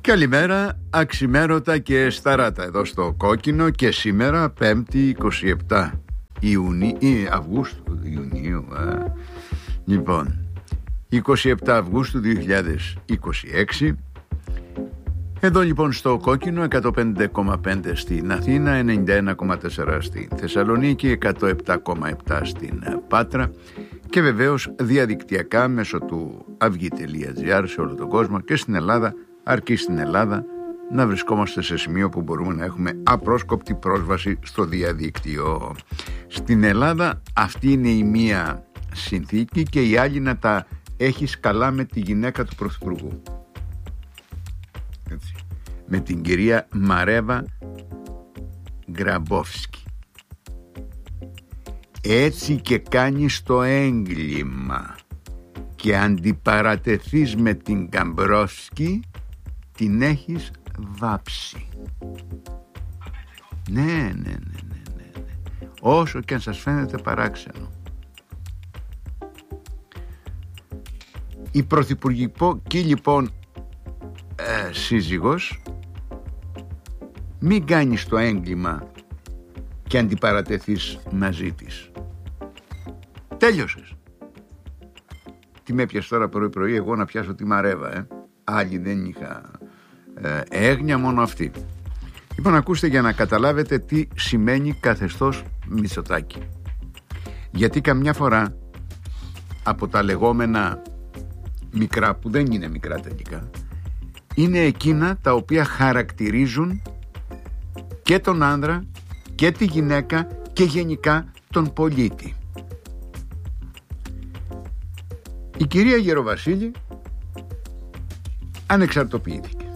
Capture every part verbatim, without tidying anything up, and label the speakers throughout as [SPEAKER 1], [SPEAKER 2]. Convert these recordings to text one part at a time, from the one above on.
[SPEAKER 1] Καλημέρα, αξιμέρωτα και σταράτα εδώ στο Κόκκινο και σήμερα πέμπτη εικοστή εβδόμη Ιουνίου, ή Αυγούστου, Ιουνίου, α. Λοιπόν, εικοστή εβδόμη Αυγούστου δύο χιλιάδες είκοσι έξι. Εδώ λοιπόν στο Κόκκινο, εκατόν πέντε κόμμα πέντε στην Αθήνα, ενενήντα ένα κόμμα τέσσερα στην Θεσσαλονίκη, εκατόν επτά κόμμα επτά στην Πάτρα και βεβαίως διαδικτυακά μέσω του αυγή τελεία τζι άρ σε όλο τον κόσμο και στην Ελλάδα, αρκεί στην Ελλάδα να βρισκόμαστε σε σημείο που μπορούμε να έχουμε απρόσκοπτη πρόσβαση στο διαδίκτυο. Στην Ελλάδα αυτή είναι η μία συνθήκη και η άλλη να τα έχεις καλά με τη γυναίκα του Πρωθυπουργού. Έτσι. Με την κυρία Μαρέβα Γκραμπόφσκι. Έτσι και κάνεις το έγκλημα και αντιπαρατεθείς με την Γκαμπρόφσκι, την έχεις βάψει. Ναι, ναι, ναι, ναι, ναι, ναι. Όσο και αν σας φαίνεται παράξενο. Η πρωθυπουργική λοιπόν ε, σύζυγος μην κάνεις το έγκλημα και αντιπαρατεθείς μαζί της. Τέλειωσες. Τι με έπιασε τώρα πρωί πρωί εγώ να πιάσω τη Μαρέβα, ε. Άλλοι δεν είχα ε, έγνοια, μόνο αυτή. Λοιπόν, ακούστε για να καταλάβετε τι σημαίνει καθεστώς Μητσοτάκη. Γιατί καμιά φορά από τα λεγόμενα μικρά, που δεν είναι μικρά τελικά, είναι εκείνα τα οποία χαρακτηρίζουν και τον άνδρα και τη γυναίκα και γενικά τον πολίτη. Η κυρία Γεροβασίλη ανεξαρτοποιήθηκε.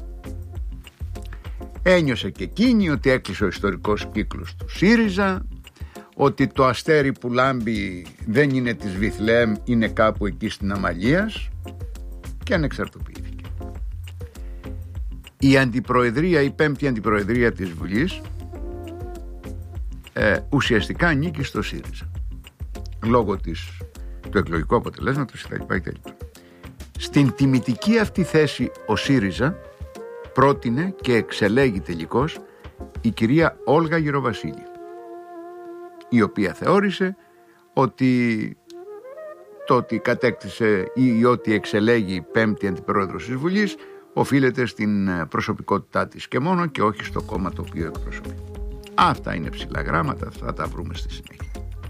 [SPEAKER 1] Ένιωσε και εκείνη ότι έκλεισε ο ιστορικός κύκλος του ΣΥΡΙΖΑ, ότι το αστέρι που λάμπει δεν είναι της Βιθλεέμ, είναι κάπου εκεί στην Αμαλίας, και ανεξαρτοποιήθηκε. Η αντιπροεδρία, η πέμπτη αντιπροεδρία της Βουλής ε, ουσιαστικά ανήκει στο ΣΥΡΙΖΑ λόγω της, του εκλογικού αποτελέσματος κτλ. Στην τιμητική αυτή θέση ο ΣΥΡΙΖΑ πρότεινε και εξελέγει τελικώς η κυρία Όλγα Γεροβασίλη, η οποία θεώρησε ότι το ότι κατέκτησε ή ότι εξελέγει πέμπτη αντιπρόεδρος της Βουλής οφείλεται στην προσωπικότητά της και μόνο, και όχι στο κόμμα το οποίο εκπροσωπεί. Αυτά είναι ψηλά γράμματα, θα τα βρούμε στη συνέχεια.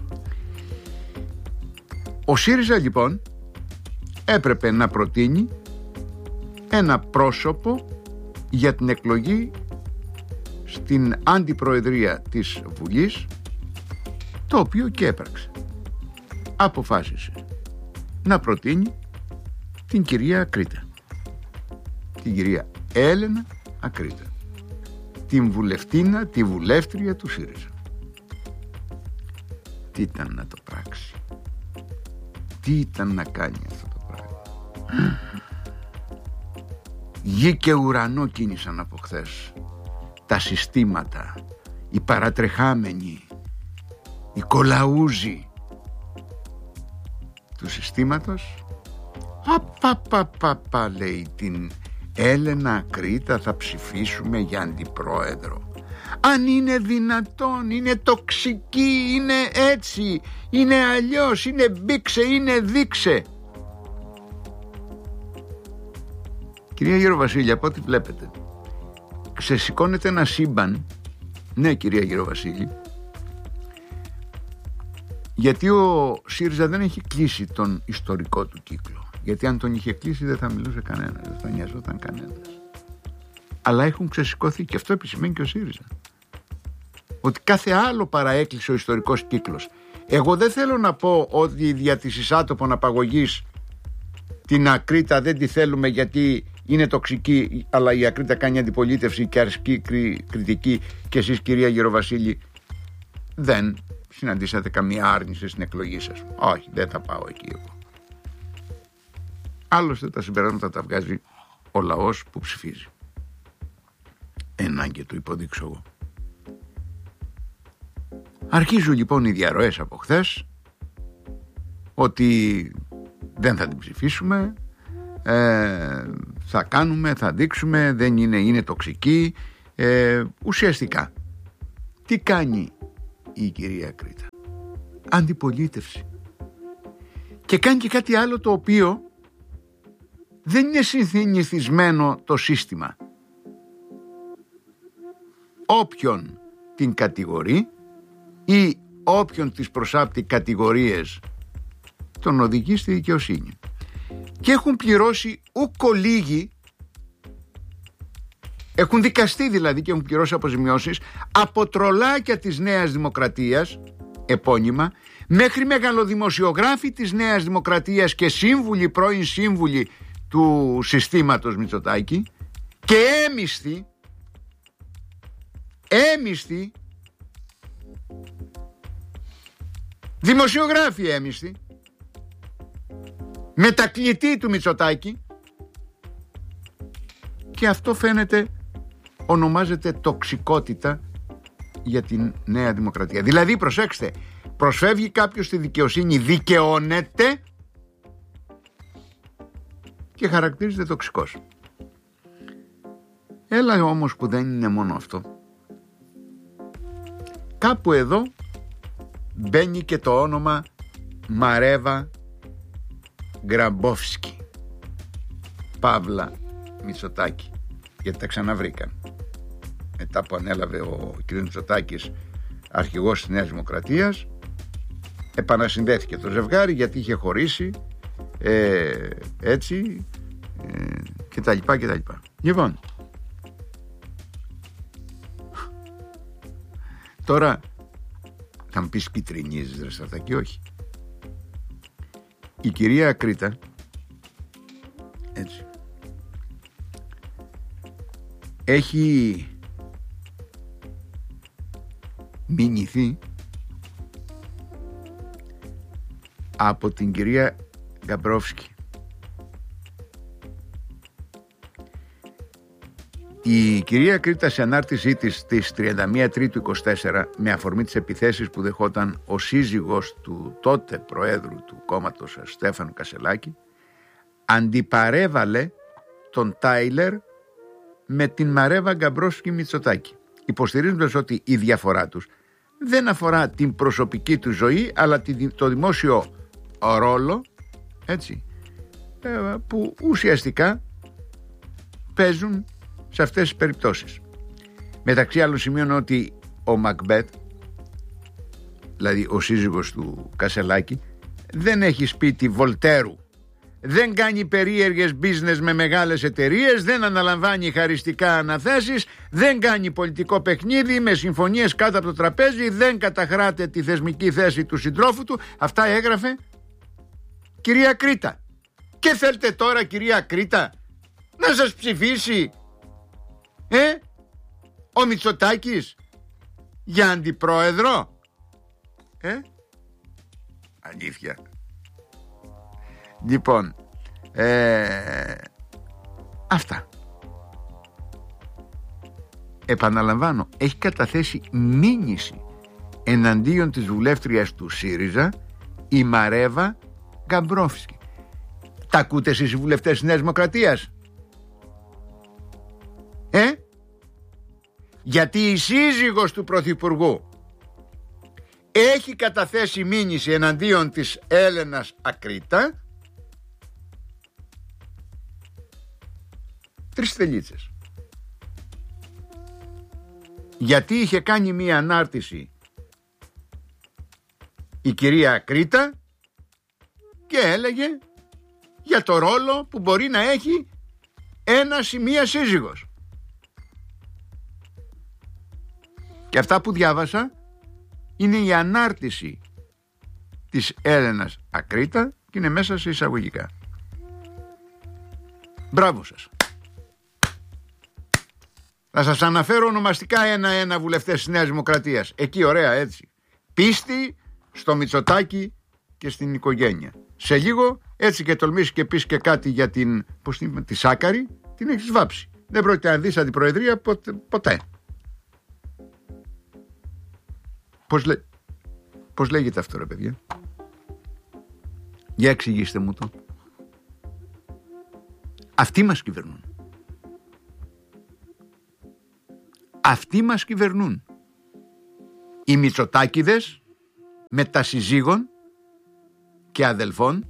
[SPEAKER 1] Ο ΣΥΡΙΖΑ λοιπόν έπρεπε να προτείνει ένα πρόσωπο για την εκλογή στην αντιπροεδρία της Βουλής, το οποίο και έπραξε. Αποφάσισε να προτείνει την κυρία Ακρίτα, την κυρία Έλενα Ακρίτα, την βουλευτίνα, τη βουλεύτρια του ΣΥΡΙΖΑ. Τι ήταν να το πράξει, τι ήταν να κάνει αυτό το πράγμα. Γη και ουρανό κίνησαν από χθες τα συστήματα, οι παρατρεχάμενοι, οι κολαούζοι του συστήματος. Απαπαπαπα, λέει, την Έλενα Ακρίτα θα ψηφίσουμε για αντιπρόεδρο. Αν είναι δυνατόν, είναι τοξική, είναι έτσι, είναι αλλιώς, είναι μπήξε, είναι δείξε. Κυρία Γεροβασίλη, από ό,τι βλέπετε ξεσηκώνεται ένα σύμπαν. Ναι, κυρία Γεροβασίλη, γιατί ο ΣΥΡΙΖΑ δεν έχει κλείσει τον ιστορικό του κύκλο. Γιατί αν τον είχε κλείσει δεν θα μιλούσε κανένα, δεν θα νοιαζόταν κανένας. Αλλά έχουν ξεσηκωθεί, και αυτό επισημαίνει και ο ΣΥΡΙΖΑ, ότι κάθε άλλο παραέκλεισε ο ιστορικός κύκλος. Εγώ δεν θέλω να πω ότι δια της εισάτοπων απαγωγής την Ακρίτα δεν τη θέλουμε γιατί είναι τοξική, αλλά η Ακρίτα κάνει αντιπολίτευση και ασκεί κριτική, και εσείς, κυρία Γεροβασίλη, δεν συναντήσατε καμία άρνηση στην εκλογή σας. Όχι, δεν θα πάω εκεί εγώ. Άλλωστε τα συμπεράσματα τα βγάζει ο λαός που ψηφίζει. Έναν και του υποδείξω εγώ. Αρχίζουν λοιπόν οι διαρροές από χθες ότι δεν θα την ψηφίσουμε, ε, θα κάνουμε, θα δείξουμε, δεν είναι, είναι τοξική. ε, Ουσιαστικά τι κάνει η κυρία Κρήτα? Αντιπολίτευση. Και κάνει και κάτι άλλο το οποίο δεν είναι συνηθισμένο το σύστημα. Όποιον την κατηγορεί ή όποιον της προσάπτει κατηγορίες τον οδηγεί στη δικαιοσύνη. Και έχουν πληρώσει ούκο λίγοι, έχουν δικαστεί δηλαδή και έχουν πληρώσει αποζημιώσεις από τρολάκια της Νέας Δημοκρατίας, επώνυμα, μέχρι μεγαλοδημοσιογράφοι της Νέας Δημοκρατίας και σύμβουλοι, πρώην σύμβουλοι του συστήματος Μητσοτάκη, και έμισθοι, έμισθοι, δημοσιογράφοι έμισθοι, μετακλητή του Μητσοτάκη, και αυτό φαίνεται ονομάζεται τοξικότητα για την Νέα Δημοκρατία. Δηλαδή, προσέξτε, προσφεύγει κάποιος στη δικαιοσύνη, δικαιώνεται και χαρακτηρίζεται τοξικός. Έλα όμως που δεν είναι μόνο αυτό. Κάπου εδώ μπαίνει και το όνομα Μαρέβα Γκραμπόφσκι, Παύλα Μητσοτάκη, γιατί τα ξαναβρήκαν μετά που ανέλαβε ο κ. Μητσοτάκης αρχηγός της Νέας Δημοκρατίας. Επανασυνδέθηκε το ζευγάρι γιατί είχε χωρίσει, ε, έτσι, ε, και τα λοιπά και τα λοιπά. Λοιπόν, τώρα θα μου πεις κυτρινίζεις ρε Στρατάκη? Όχι. Η κυρία Κρήτα, έτσι, έχει μηνυθεί από την κυρία Γκαμπρόφσκι. Η κυρία Κρήτα σε ανάρτησή της στις τριάντα μία Τρίτου είκοσι τέσσερα, με αφορμή τις επιθέσεις που δεχόταν ο σύζυγος του τότε προέδρου του κόμματος Στέφανου Κασελάκη, αντιπαρέβαλε τον Τάιλερ με την Μαρέβα Γκαμπρόφσκι Μητσοτάκη, υποστηρίζοντας ότι η διαφορά τους δεν αφορά την προσωπική του ζωή, αλλά το δημόσιο ρόλο, έτσι, που ουσιαστικά παίζουν σε αυτές τις περιπτώσεις. Μεταξύ άλλων σημείων ότι ο Μακμπέτ, δηλαδή ο σύζυγος του Κασελάκη, δεν έχει σπίτι Βολτέρου, δεν κάνει περίεργες business με μεγάλες εταιρείες, δεν αναλαμβάνει χαριστικά αναθέσεις, δεν κάνει πολιτικό παιχνίδι με συμφωνίες κάτω από το τραπέζι, δεν καταχράται τη θεσμική θέση του συντρόφου του. Αυτά έγραφε κυρία Κρήτα. Και θέλετε τώρα κυρία Κρήτα να σας ψηφίσει ε, ο Μητσοτάκης για αντιπρόεδρο? Ε, αλήθεια. Λοιπόν, ε, αυτά. Επαναλαμβάνω, έχει καταθέσει μήνυση εναντίον της βουλεύτριας του ΣΥΡΙΖΑ, η Μαρέβα Γκαμπρόφσκι. Τα ακούτε εσείς οι βουλευτές της Νέας Δημοκρατίας? Ε? Γιατί η σύζυγος του Πρωθυπουργού έχει καταθέσει μήνυση εναντίον της Έλενας Ακρίτα. Τρεις τελίτσες. Γιατί είχε κάνει μία ανάρτηση η κυρία Κρήτα και έλεγε για το ρόλο που μπορεί να έχει ένας ή μία σύζυγος. Και αυτά που διάβασα είναι η ανάρτηση της Έλενας Ακρίτα και είναι μέσα σε εισαγωγικά. Μπράβο σας. Θα σας αναφέρω ονομαστικά ένα-ένα βουλευτές της Νέας Δημοκρατίας. Εκεί ωραία, έτσι. Πίστη στο Μητσοτάκη και στην οικογένεια. Σε λίγο έτσι και τολμήσεις και πεις και κάτι για την, πώς την, τη Σάκαρη, την έχεις βάψει. Δεν πρόκειται να δεις αντιπροεδρία ποτέ. ποτέ. Πώς, λέ... πώς λέγεται αυτό ρε παιδιά? Για εξηγήστε μου το. Αυτοί μας κυβερνούν. Αυτοί μας κυβερνούν. Οι Μητσοτάκηδες με τα συζύγων και αδελφών,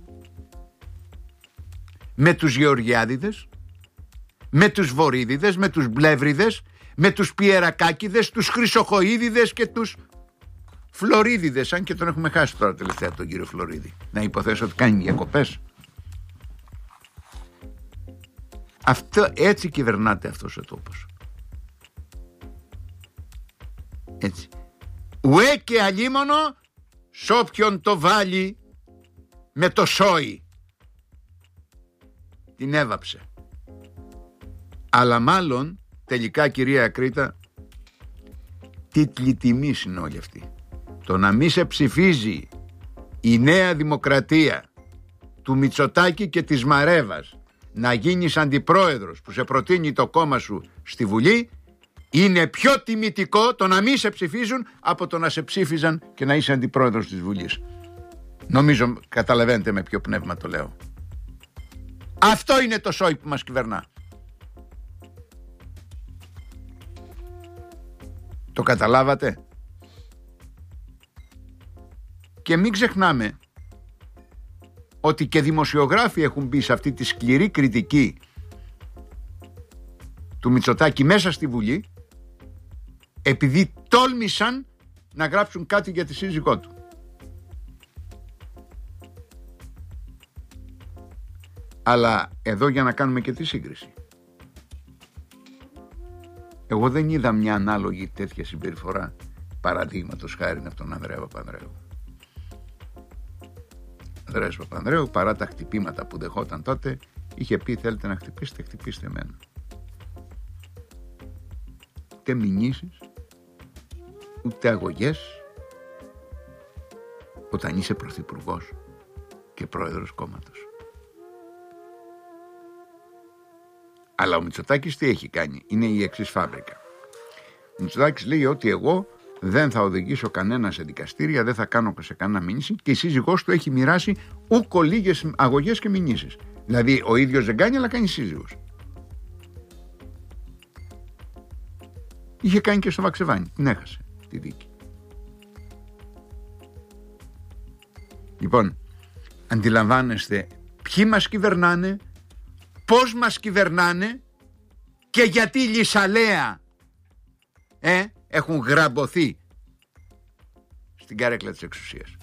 [SPEAKER 1] με τους Γεωργιάδηδες, με τους Βορύδηδες, με τους Μπλεύρηδες, με τους Πιερακάκηδες, τους Χρυσοχοΐδηδες και τους Φλωρίδηδες, αν και τον έχουμε χάσει τώρα τελευταία τον κύριο Φλωρίδη. Να υποθέσω ότι κάνει διακοπές. Αυτό, έτσι κυβερνάται αυτός ο τόπος. Έτσι. Ουέ και αλίμονο σ' όποιον το βάλει με το σόι. Την έβαψε. Αλλά μάλλον τελικά, κυρία Ακρίτα, τίτλοι τιμής είναι όλοι αυτοί. Το να μη σε ψηφίζει η Νέα Δημοκρατία του Μητσοτάκη και της Μαρέβας να γίνεις αντιπρόεδρος που σε προτείνει το κόμμα σου στη Βουλή, είναι πιο τιμητικό το να μη σε ψηφίζουν από το να σε ψήφιζαν και να είσαι αντιπρόεδρος της Βουλής. Νομίζω καταλαβαίνετε με ποιο πνεύμα το λέω. Αυτό είναι το σόι που μας κυβερνά. Το καταλάβατε? Και μην ξεχνάμε ότι και δημοσιογράφοι έχουν μπει σε αυτή τη σκληρή κριτική του Μητσοτάκη μέσα στη Βουλή, επειδή τόλμησαν να γράψουν κάτι για τη σύζυγό του. Αλλά εδώ για να κάνουμε και τη σύγκριση, εγώ δεν είδα μια ανάλογη τέτοια συμπεριφορά, παραδείγματος χάρη από τον Ανδρέα Παπανδρέου. Ανδρέας Παπανδρέου, παρά τα χτυπήματα που δεχόταν τότε, είχε πει: θέλετε να χτυπήσετε, χτυπήστε εμένα. Ούτε μηνύσεις, ούτε αγωγές, όταν είσαι πρωθυπουργός και πρόεδρος κόμματος. Αλλά ο Μητσοτάκης τι έχει κάνει? Είναι η εξής φάμπρικα. Ο Μητσοτάκης λέει ότι εγώ δεν θα οδηγήσω κανένα σε δικαστήρια, δεν θα κάνω σε κανένα μήνυση, και η σύζυγός του έχει μοιράσει ούκο λίγες αγωγές και μηνύσεις. Δηλαδή ο ίδιος δεν κάνει, αλλά κάνει σύζυγος. Είχε κάνει και στο Βαξεβάνι, την έχασε τη δίκη. Λοιπόν, αντιλαμβάνεστε ποιοι μας κυβερνάνε, πώς μας κυβερνάνε και γιατί λυσαλέα ε, έχουν γραμποθεί στην καρέκλα της εξουσίας.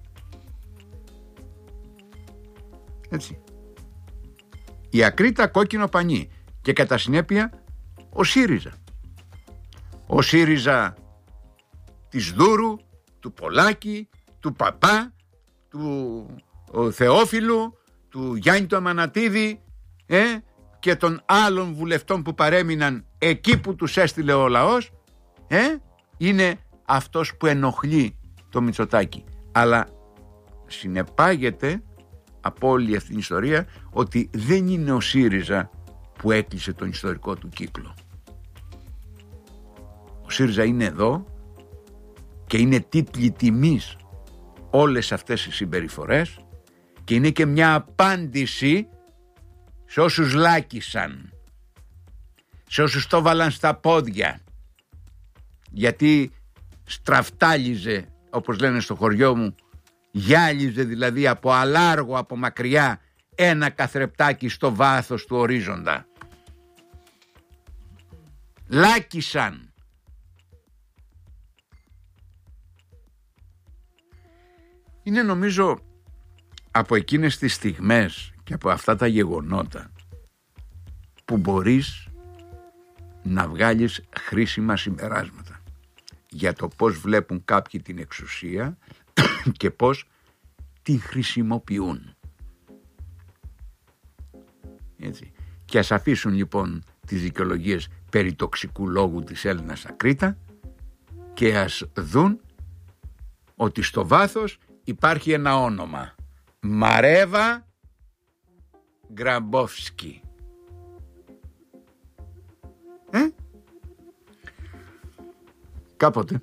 [SPEAKER 1] Έτσι. Η Ακρίτα κόκκινο πανί και κατά συνέπεια ο ΣΥΡΙΖΑ. Ο ΣΥΡΙΖΑ της Δούρου, του Πολάκη, του Παπά, του Θεόφιλου, του Γιάννη του Αμανατίδη ε, και των άλλων βουλευτών που παρέμειναν εκεί που τους έστειλε ο λαός, ε, είναι αυτός που ενοχλεί το Μητσοτάκη. Αλλά συνεπάγεται από όλη αυτή την ιστορία ότι δεν είναι ο ΣΥΡΙΖΑ που έκλεισε τον ιστορικό του κύκλο. Ο ΣΥΡΙΖΑ είναι εδώ και είναι τίτλοι τιμής όλες αυτές οι συμπεριφορές και είναι και μια απάντηση σε όσους λάκησαν, σε όσους το βάλαν στα πόδια, γιατί στραφτάλιζε, όπως λένε στο χωριό μου, γυάλιζε δηλαδή από αλάργο, από μακριά, ένα καθρεπτάκι στο βάθος του ορίζοντα. Λάκησαν. Είναι νομίζω από εκείνες τις στιγμές και από αυτά τα γεγονότα που μπορείς να βγάλεις χρήσιμα συμπεράσματα για το πώς βλέπουν κάποιοι την εξουσία και πώς την χρησιμοποιούν. Έτσι. Και ας αφήσουν λοιπόν τις δικαιολογίες περί τοξικού λόγου της Έλληνας Ακρίτα και ας δουν ότι στο βάθος υπάρχει ένα όνομα. Μαρέβα Γκραμπόφσκι. Ε? Κάποτε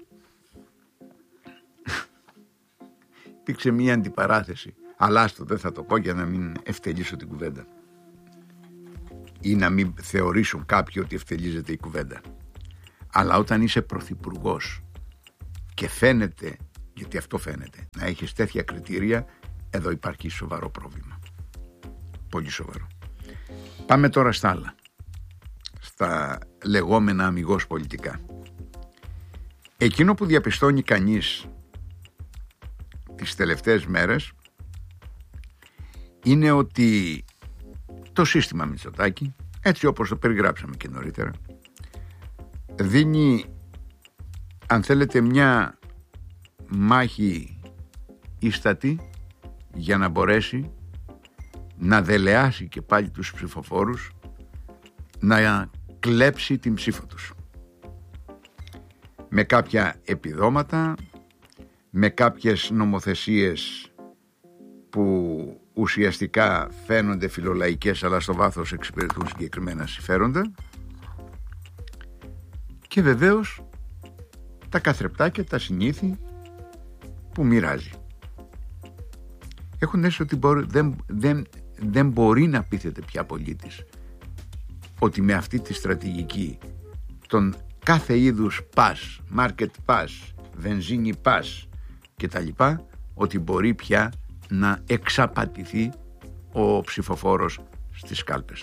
[SPEAKER 1] υπήρξε μία αντιπαράθεση, αλλά άστο, δεν θα το πω για να μην ευτελίσω την κουβέντα. ή να μην θεωρήσουν κάποιοι ότι ευτελίζεται η κουβέντα. Αλλά όταν είσαι πρωθυπουργός και φαίνεται, γιατί αυτό φαίνεται, να έχεις τέτοια κριτήρια, εδώ υπάρχει σοβαρό πρόβλημα. Πολύ σοβαρό. Πάμε τώρα στα άλλα. Στα λεγόμενα αμιγώς πολιτικά. Εκείνο που διαπιστώνει κανείς τις τελευταίες μέρες είναι ότι το σύστημα Μητσοτάκη, έτσι όπως το περιγράψαμε και νωρίτερα, δίνει, αν θέλετε, μια μάχη ίστατη για να μπορέσει να δελεάσει και πάλι τους ψηφοφόρους, να κλέψει την ψήφο τους. Με κάποια επιδόματα, με κάποιες νομοθεσίες που ουσιαστικά φαίνονται φιλολαϊκές αλλά στο βάθος εξυπηρετούν συγκεκριμένα συμφέροντα, και βεβαίως τα καθρεπτάκια, τα συνήθη που μοιράζει. Έχουν αίσθηση ότι μπορεί, δεν, δεν, δεν μπορεί να πείθεται πια πολίτης ότι με αυτή τη στρατηγική των κάθε είδους pass, market pass, βενζίνη pass και τα λοιπά, ότι μπορεί πια να εξαπατηθεί ο ψηφοφόρος στις κάλπες.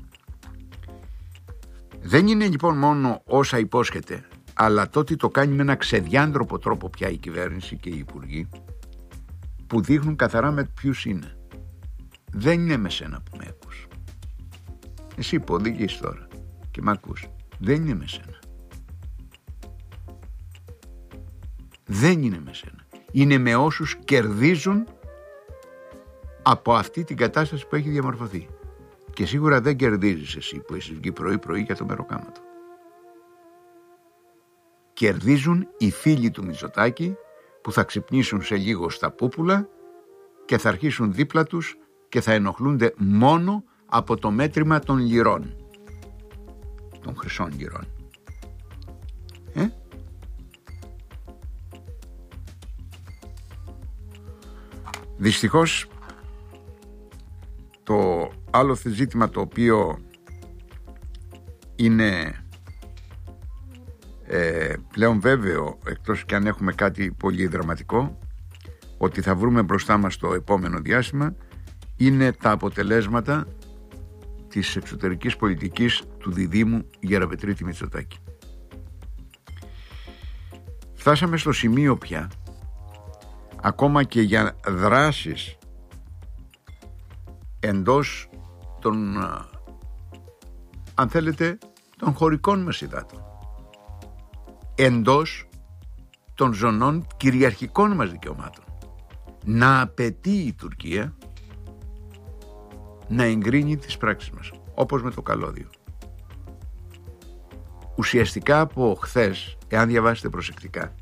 [SPEAKER 1] Δεν είναι λοιπόν μόνο όσα υπόσχεται, αλλά το ότι το κάνει με ένα ξεδιάντροπο τρόπο πια η κυβέρνηση και οι υπουργοί, που δείχνουν καθαρά με ποιους είναι. Δεν είναι με σένα που με ακούς. Εσύ που οδηγείς τώρα και με ακούς, δεν είναι με σένα. Δεν είναι με σένα. Είναι με όσους κερδίζουν από αυτή την κατάσταση που έχει διαμορφωθεί. Και σίγουρα δεν κερδίζεις εσύ που έχεις βγει πρωί-πρωί για το μεροκάματο. Κερδίζουν οι φίλοι του Μητσοτάκη που θα ξυπνήσουν σε λίγο στα πούπουλα και θα αρχίσουν δίπλα τους και θα ενοχλούνται μόνο από το μέτρημα των λιρών, των χρυσών λιρών. Ε? Δυστυχώς το άλλο ζήτημα το οποίο είναι ε, πλέον βέβαιο, εκτός και αν έχουμε κάτι πολύ δραματικό, ότι θα βρούμε μπροστά μας το επόμενο διάστημα, είναι τα αποτελέσματα της εξωτερικής πολιτικής του διδήμου Γεραπετρίτη Μητσοτάκη. Φτάσαμε στο σημείο πια, ακόμα και για δράσεις εντός των, αν θέλετε, των χωρικών μας υδάτων, εντός των ζωνών κυριαρχικών μας δικαιωμάτων, να απαιτεί η Τουρκία να εγκρίνει τις πράξεις μας, όπως με το καλώδιο. Ουσιαστικά από χθες, εάν διαβάσετε προσεκτικά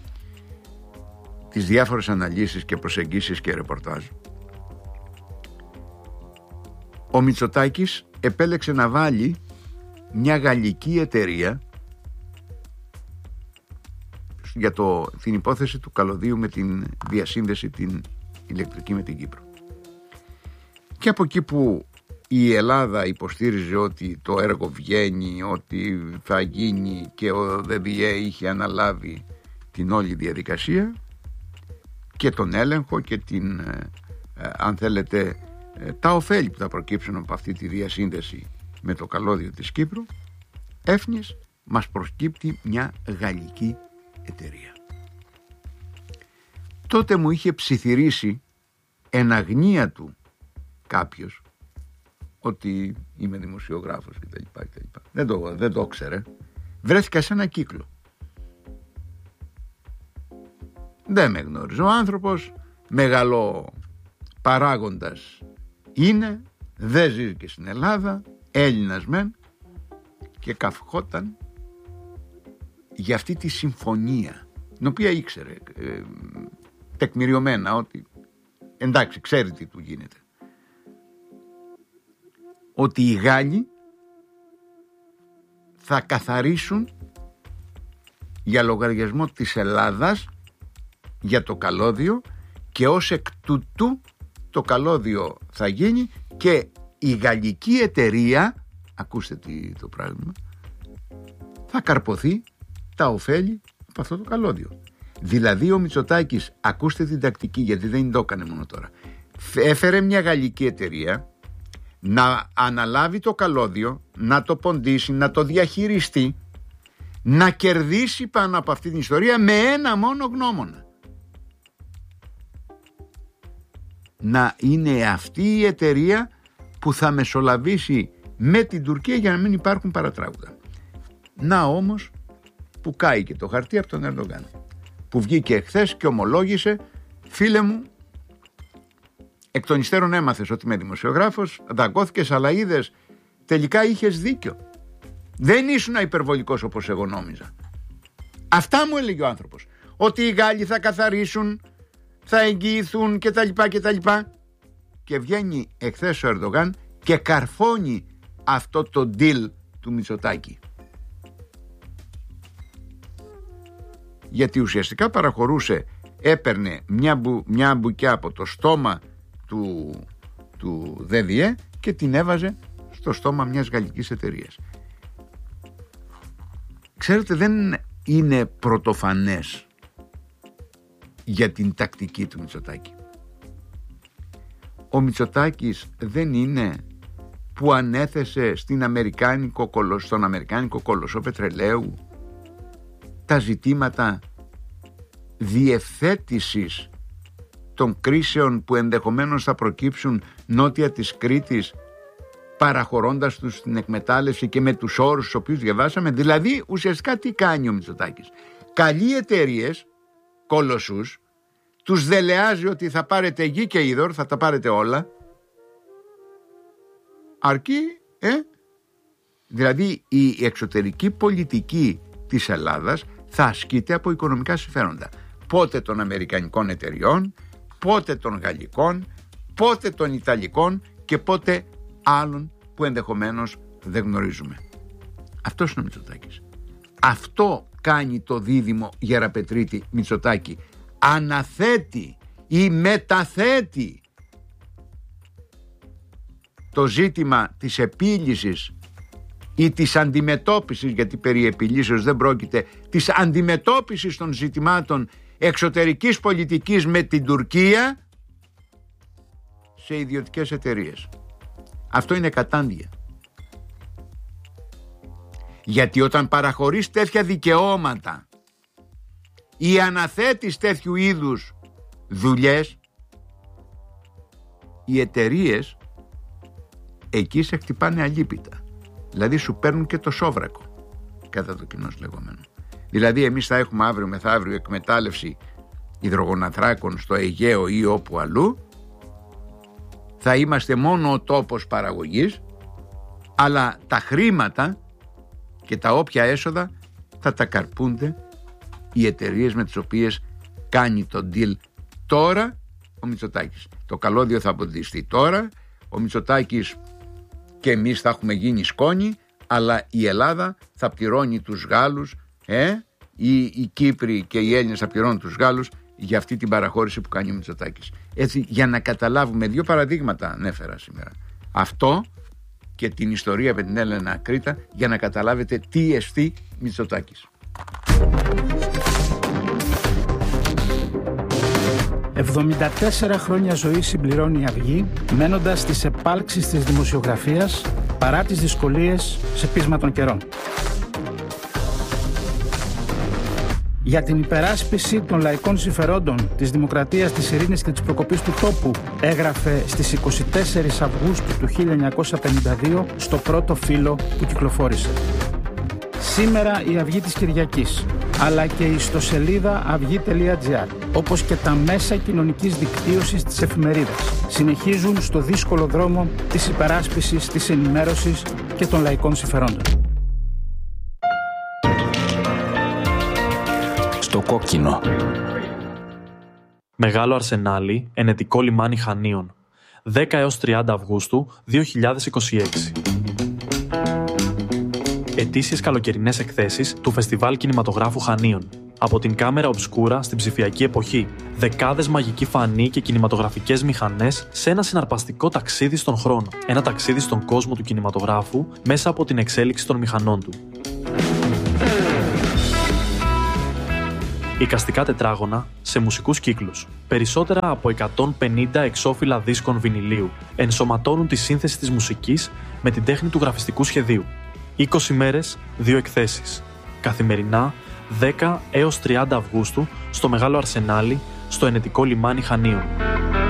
[SPEAKER 1] τις διάφορες αναλύσεις και προσεγγίσεις και ρεπορτάζ, ο Μητσοτάκης επέλεξε να βάλει μια γαλλική εταιρεία για το, την υπόθεση του καλωδίου με την διασύνδεση την ηλεκτρική με την Κύπρο. Και από εκεί που η Ελλάδα υποστήριζε ότι το έργο βγαίνει, ότι θα γίνει και ο ΔΔΕ είχε αναλάβει την όλη διαδικασία και τον έλεγχο και την, ε, αν θέλετε, ε, τα ωφέλη που θα προκύψουν από αυτή τη διασύνδεση με το καλώδιο της Κύπρου, έφνης μας προσκύπτει μια γαλλική εταιρεία. Τότε μου είχε ψιθυρίσει εν αγνία του κάποιος ότι είμαι δημοσιογράφος κτλ. Δεν το, δεν το ξέρε. Βρέθηκα σε ένα κύκλο. Δεν με γνώριζε ο άνθρωπος, μεγαλό παράγοντας είναι, δεν ζει και στην Ελλάδα, Έλληνας μεν, και καυχόταν για αυτή τη συμφωνία, την οποία ήξερε ε, τεκμηριωμένα ότι εντάξει, ξέρει τι του γίνεται, ότι οι Γάλλοι θα καθαρίσουν για λογαριασμό της Ελλάδας για το καλώδιο και ως εκ τούτου το καλώδιο θα γίνει και η γαλλική εταιρεία ακούστε τι, το πράγμα, θα καρποθεί τα ωφέλη από αυτό το καλώδιο. Δηλαδή ο Μητσοτάκης, ακούστε την τακτική, γιατί δεν το έκανε μόνο τώρα, έφερε μια γαλλική εταιρεία να αναλάβει το καλώδιο, να το ποντίσει, να το διαχειριστεί, να κερδίσει πάνω από αυτή την ιστορία με ένα μόνο γνώμονα. Να είναι αυτή η εταιρεία που θα μεσολαβήσει με την Τουρκία για να μην υπάρχουν παρατράγουδα. Να όμως που κάει και το χαρτί από τον Ερντογάν, που βγήκε εχθές και ομολόγησε, φίλε μου, εκ των υστέρων έμαθες ότι είμαι δημοσιογράφος, δαγκώθηκες, αλλά είδες, τελικά είχες δίκιο. Δεν ήσουν υπερβολικός όπως εγώ νόμιζα. Αυτά μου έλεγε ο άνθρωπος. Ότι οι Γάλλοι θα καθαρίσουν, θα εγγυηθούν κτλ. κτλ. Και βγαίνει εχθές ο Ερντογάν και καρφώνει αυτό το deal του Μητσοτάκη. Γιατί ουσιαστικά παραχωρούσε, έπαιρνε μια, μπου, μια μπουκιά από το στόμα του, του ΔΔΕ και την έβαζε στο στόμα μιας γαλλικής εταιρείας. Ξέρετε, δεν είναι πρωτοφανές για την τακτική του Μητσοτάκη. Ο Μητσοτάκης δεν είναι που ανέθεσε στην Αμερικάνικο, στον Αμερικάνικο κολοσσό πετρελαίου τα ζητήματα διευθέτησης των κρίσεων που ενδεχομένως θα προκύψουν νότια της Κρήτης, παραχωρώντας τους την εκμετάλλευση και με τους όρους τους οποίους διαβάσαμε. Δηλαδή ουσιαστικά τι κάνει ο Μητσοτάκης? Καλεί εταιρείες, κολοσσούς, τους δελεάζει ότι θα πάρετε γη και είδωρ, θα τα πάρετε όλα, αρκεί ε? δηλαδή η εξωτερική πολιτική της Ελλάδας θα ασκείται από οικονομικά συμφέροντα, πότε των αμερικανικών εταιριών, πότε των γαλλικών, πότε των ιταλικών και πότε άλλων που ενδεχομένως δεν γνωρίζουμε. Αυτός είναι ο Μητσοτάκης. Αυτό κάνει το δίδυμο Γεραπετρίτη Μητσοτάκη. Αναθέτει ή μεταθέτει το ζήτημα της επίλυσης ή της αντιμετώπισης, γιατί περί επιλύσεως δεν πρόκειται, της αντιμετώπισης των ζητημάτων εξωτερικής πολιτικής με την Τουρκία σε ιδιωτικές εταιρείες. Αυτό είναι κατάντια. Γιατί όταν παραχωρείς τέτοια δικαιώματα ή αναθέτεις τέτοιου είδους δουλειές, οι εταιρείες εκεί σε χτυπάνε αλίπητα. Δηλαδή σου παίρνουν και το σόβρακο, κατά το κοινώς λεγόμενο. Δηλαδή εμείς θα έχουμε αύριο μεθαύριο εκμετάλλευση υδρογοναθράκων στο Αιγαίο ή όπου αλλού, θα είμαστε μόνο ο τόπος παραγωγής, αλλά τα χρήματα και τα όποια έσοδα θα τα καρπούνται οι εταιρείες με τις οποίες κάνει το deal τώρα ο Μητσοτάκης. Το καλώδιο θα αποδιστεί τώρα, ο Μητσοτάκης και εμείς θα έχουμε γίνει σκόνη, αλλά η Ελλάδα θα πληρώνει τους Γάλλους, ε, ή οι Κύπροι και οι Έλληνες θα πληρώνουν τους Γάλλους για αυτή την παραχώρηση που κάνει ο Μητσοτάκης. Έτσι, για να καταλάβουμε, δύο παραδείγματα ανέφερα σήμερα. Αυτό και την ιστορία με την Έλενα Κρήτα, για να καταλάβετε τι εστί Μητσοτάκης.
[SPEAKER 2] εβδομήντα τέσσερα χρόνια ζωή συμπληρώνει η Αυγή, μένοντας στις επάλξεις της δημοσιογραφίας παρά τις δυσκολίες σε πείσμα των καιρών. Για την υπεράσπιση των λαϊκών συμφερόντων, της δημοκρατίας, της ειρήνης και της προκοπής του τόπου, έγραφε στις εικοστή τέταρτη Αυγούστου του χίλια εννιακόσια πενήντα δύο στο πρώτο φύλλο που κυκλοφόρησε. Σήμερα η Αυγή της Κυριακής, αλλά και η ιστοσελίδα αυγή τελεία τζι άρ, όπως και τα μέσα κοινωνικής δικτύωσης της εφημερίδας, συνεχίζουν στο δύσκολο δρόμο της υπεράσπισης, της ενημέρωσης και των λαϊκών συμφερόντων.
[SPEAKER 3] Στο κόκκινο.
[SPEAKER 4] Μεγάλο αρσενάλι, ενετικό λιμάνι Χανίων. δέκα έως τριάντα Αυγούστου δύο χιλιάδες είκοσι έξι. Ετήσιες καλοκαιρινές εκθέσεις του Φεστιβάλ Κινηματογράφου Χανίων. Από την κάμερα ομπσκούρα στην ψηφιακή εποχή. Δεκάδες μαγικοί φανοί και κινηματογραφικές μηχανές σε ένα συναρπαστικό ταξίδι στον χρόνο. Ένα ταξίδι στον κόσμο του κινηματογράφου μέσα από την εξέλιξη των μηχανών του. Εικαστικά τετράγωνα σε μουσικούς κύκλους. Περισσότερα από εκατόν πενήντα εξώφυλλα δίσκων βινιλίου ενσωματώνουν τη σύνθεση της μουσικής με την τέχνη του γραφιστικού σχεδίου. είκοσι μέρες, δύο εκθέσεις. Καθημερινά, δέκα έως τριάντα Αυγούστου, στο Μεγάλο Αρσενάλι, στο Ενετικό Λιμάνι Χανίων.